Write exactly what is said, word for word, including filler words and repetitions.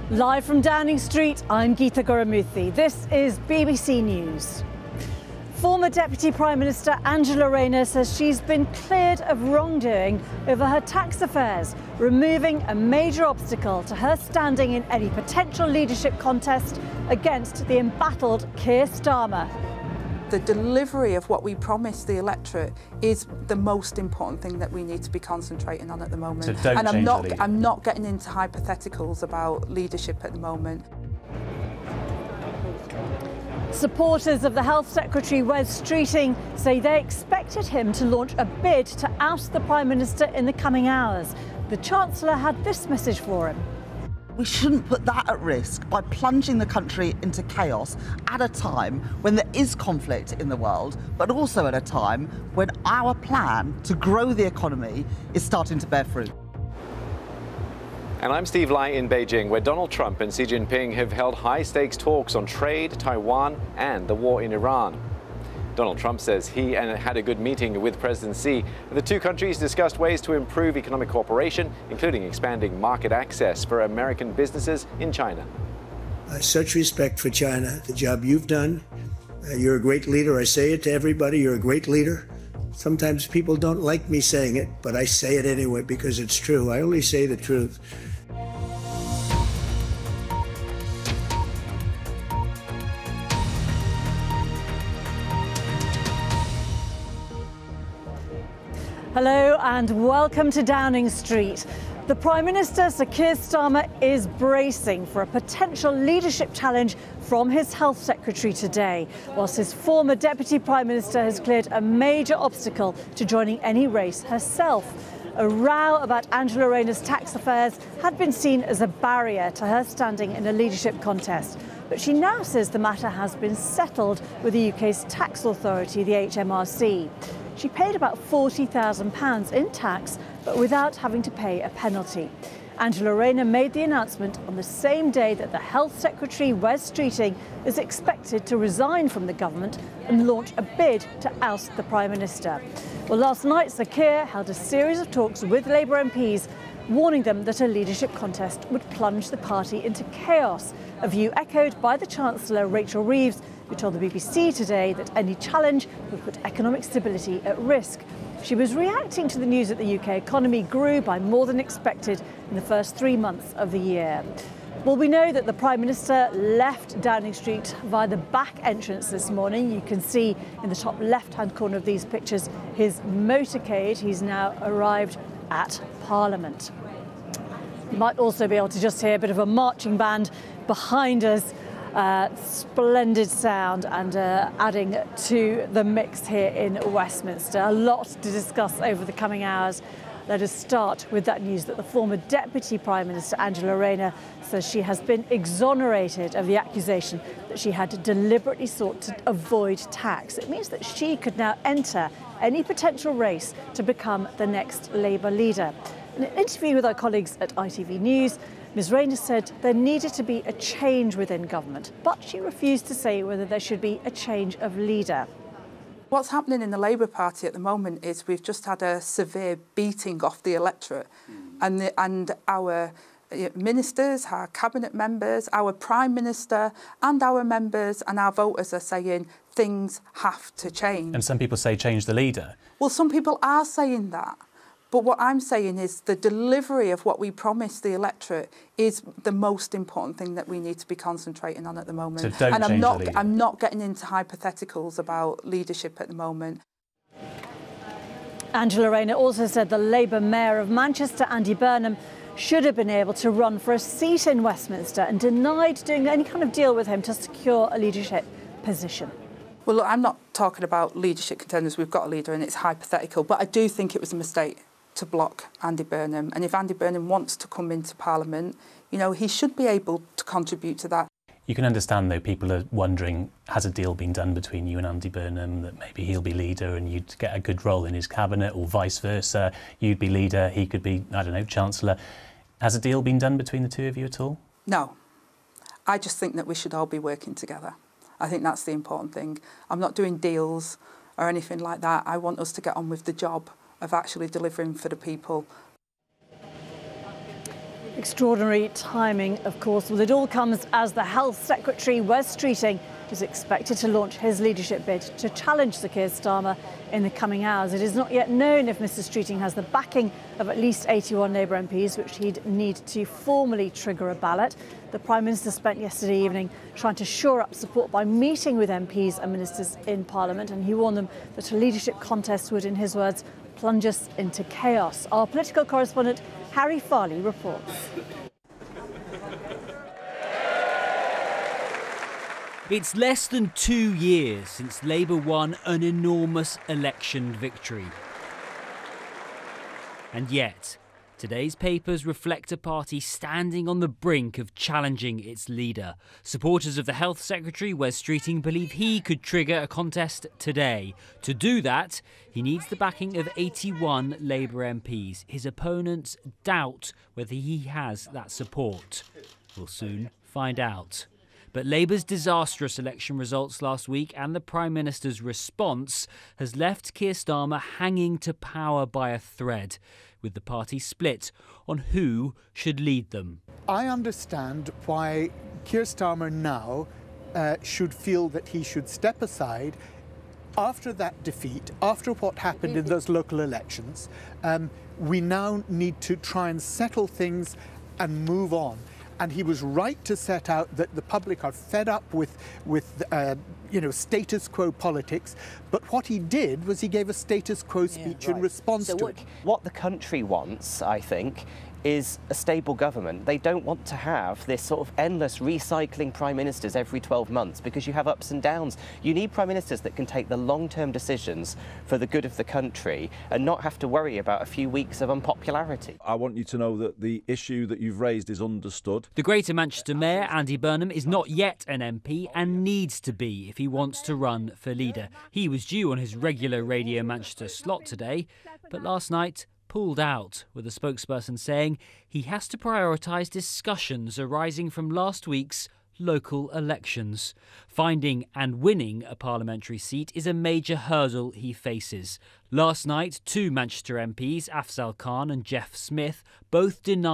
Live from Downing Street, I'm Geeta Gurumuthy. This is B B C News. Former Deputy Prime Minister Angela Rayner says she's been cleared of wrongdoing over her tax affairs, removing a major obstacle to her standing in any potential leadership contest against the embattled Keir Starmer. The delivery of what we promised the electorate is the most important thing that we need to be concentrating on at the moment. So don't and I'm change not, the leader. I'm not getting into hypotheticals about leadership at the moment. Supporters of the Health Secretary Wes Streeting say they expected him to launch a bid to oust the Prime Minister in the coming hours. The Chancellor had this message for him. We shouldn't put that at risk by plunging the country into chaos at a time when there is conflict in the world, but also at a time when our plan to grow the economy is starting to bear fruit. And I'm Steve Lai in Beijing, where Donald Trump and Xi Jinping have held high-stakes talks on trade, Taiwan and the war in Iran. Donald Trump says he had a good meeting with President Xi. The two countries discussed ways to improve economic cooperation, including expanding market access for American businesses in China. Uh, such respect for China, the job you've done. Uh, you're a great leader. I say it to everybody. You're a great leader. Sometimes people don't like me saying it, but I say it anyway because it's true. I only say the truth. Hello and welcome to Downing Street. The Prime Minister, Sir Keir Starmer, is bracing for a potential leadership challenge from his Health Secretary today, whilst his former Deputy Prime Minister has cleared a major obstacle to joining any race herself. A row about Angela Rayner's tax affairs had been seen as a barrier to her standing in a leadership contest. But she now says the matter has been settled with the U K's tax authority, the H M R C. She paid about forty thousand pounds in tax, but without having to pay a penalty. Angela Rayner made the announcement on the same day that the Health Secretary, Wes Streeting, is expected to resign from the government and launch a bid to oust the Prime Minister. Well, last night, Sir Keir held a series of talks with Labour M Ps, warning them that a leadership contest would plunge the party into chaos, a view echoed by the Chancellor, Rachel Reeves, who told the B B C today that any challenge would put economic stability at risk. She was reacting to the news that the U K economy grew by more than expected in the first three months of the year. Well, we know that the Prime Minister left Downing Street via the back entrance this morning. You can see in the top left-hand corner of these pictures his motorcade. He's now arrived at Parliament. You might also be able to just hear a bit of a marching band behind us. Uh, splendid sound and uh, adding to the mix here in Westminster. A lot to discuss over the coming hours. Let us start with that news that the former Deputy Prime Minister Angela Rayner says she has been exonerated of the accusation that she had deliberately sought to avoid tax. It means that she could now enter any potential race to become the next Labour leader. In an interview with our colleagues at I T V News, Miz Rayner said there needed to be a change within government, but she refused to say whether there should be a change of leader. What's happening in the Labour Party at the moment is we've just had a severe beating off the electorate, mm. and, the, and our ministers, our cabinet members, our Prime Minister and our members and our voters are saying things have to change. And some people say change the leader. Well, some people are saying that. But what I'm saying is the delivery of what we promised the electorate is the most important thing that we need to be concentrating on at the moment. So don't and I'm change not, the leader. I'm not getting into hypotheticals about leadership at the moment. Angela Rayner also said the Labour Mayor of Manchester, Andy Burnham, should have been able to run for a seat in Westminster and denied doing any kind of deal with him to secure a leadership position. Well, look, I'm not talking about leadership contenders. We've got a leader and it's hypothetical, but I do think it was a mistake to block Andy Burnham. And if Andy Burnham wants to come into Parliament, you know, he should be able to contribute to that. You can understand, though, people are wondering, has a deal been done between you and Andy Burnham that maybe he'll be leader and you'd get a good role in his cabinet, or vice versa? You'd be leader, he could be, I don't know, Chancellor. Has a deal been done between the two of you at all? No. I just think that we should all be working together. I think that's the important thing. I'm not doing deals or anything like that. I want us to get on with the job of actually delivering for the people. Extraordinary timing, of course. Well, it all comes as the Health Secretary, Wes Streeting, is expected to launch his leadership bid to challenge Sir Keir Starmer in the coming hours. It is not yet known if Mr Streeting has the backing of at least eighty-one Labour M Ps, which he'd need to formally trigger a ballot. The Prime Minister spent yesterday evening trying to shore up support by meeting with M Ps and ministers in Parliament, and he warned them that a leadership contest would, in his words, plunge us into chaos. Our political correspondent Harry Farley reports. It's less than two years since Labour won an enormous election victory. And yet, today's papers reflect a party standing on the brink of challenging its leader. Supporters of the Health Secretary, Wes Streeting, believe he could trigger a contest today. To do that, he needs the backing of eighty-one Labour M Ps. His opponents doubt whether he has that support. We'll soon find out. But Labour's disastrous election results last week and the Prime Minister's response has left Keir Starmer hanging to power by a thread, with the party split on who should lead them. I understand why Keir Starmer now uh, should feel that he should step aside after that defeat, after what happened in those local elections. Um, we now need to try and settle things and move on. And he was right to set out that the public are fed up with, with uh, you know, status quo politics. But what he did was he gave a status quo speech yeah, right. in response so to what, it. What the country wants, I think, is a stable government. They don't want to have this sort of endless recycling prime ministers every twelve months because you have ups and downs. You need prime ministers that can take the long-term decisions for the good of the country and not have to worry about a few weeks of unpopularity. I want you to know that the issue that you've raised is understood. The Greater Manchester Mayor, Andy Burnham, is not yet an M P and needs to be if he wants to run for leader. He was due on his regular Radio Manchester slot today, but last night pulled out, with a spokesperson saying he has to prioritise discussions arising from last week's local elections. Finding and winning a parliamentary seat is a major hurdle he faces. Last night, two Manchester M Ps, Afzal Khan and Jeff Smith, both denied